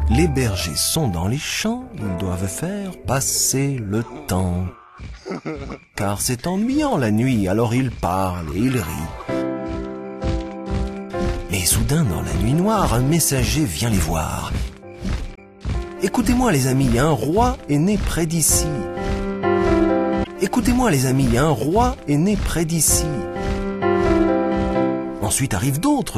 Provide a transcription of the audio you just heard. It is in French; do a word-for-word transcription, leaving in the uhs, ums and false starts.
Les bergers sont dans les champs, ils doivent faire passer le temps. Car c'est ennuyant la nuit, alors ils parlent et ils rient. Mais soudain, dans la nuit noire, un messager vient les voir. Écoutez-moi les amis, un roi est né près d'ici. Écoutez-moi les amis, un roi est né près d'ici. Ensuite arrivent d'autres.